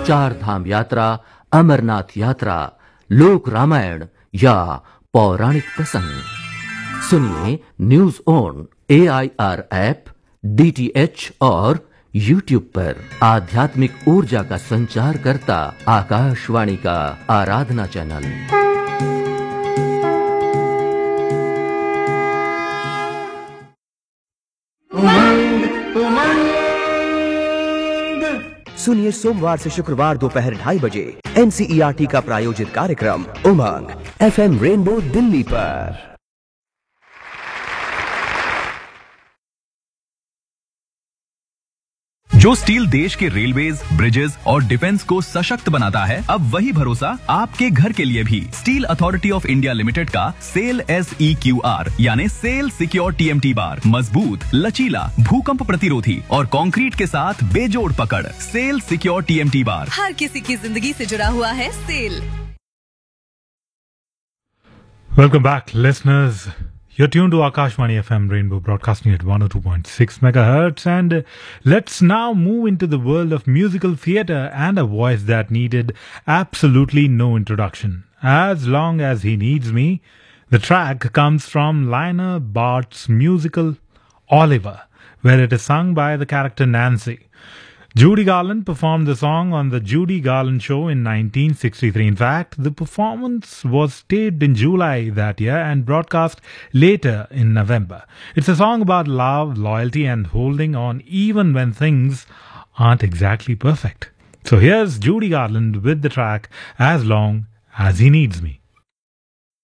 चार धाम यात्रा, अमरनाथ यात्रा, लोक रामायण या पौराणिक प्रसंग सुनिए news on AIR app, DTH और YouTube पर। आध्यात्मिक ऊर्जा का संचार करता आकाशवाणी का आराधना चैनल। सुनिए सोमवार से शुक्रवार दोपहर 2:30 बजे NCERT का प्रायोजित कार्यक्रम उमंग FM रेनबो दिल्ली पर। जो स्टील देश के रेलवेज, ब्रिजेस और डिफेंस को सशक्त बनाता है, अब वही भरोसा आपके घर के लिए भी। Steel authority of India limited का सेल SEQR यानी सेल सिक्योर TMT बार मजबूत, लचीला, भूकंप प्रतिरोधी और कंक्रीट के साथ बेजोड़ पकड़। सेल सिक्योर TMT बार हर किसी की जिंदगी से जुड़ा हुआ है। Cell. Welcome back, listeners. You're tuned to Akashvani FM Rainbow, broadcasting at 102.6 megahertz, and let's now move into the world of musical theatre and a voice that needed absolutely no introduction. As Long as He Needs Me, the track comes from Lionel Bart's musical Oliver, where it is sung by the character Nancy. Judy Garland performed the song on the Judy Garland Show in 1963. In fact, the performance was staged in July that year and broadcast later in November. It's a song about love, loyalty, and holding on even when things aren't exactly perfect. So here's Judy Garland with the track As Long as He Needs Me.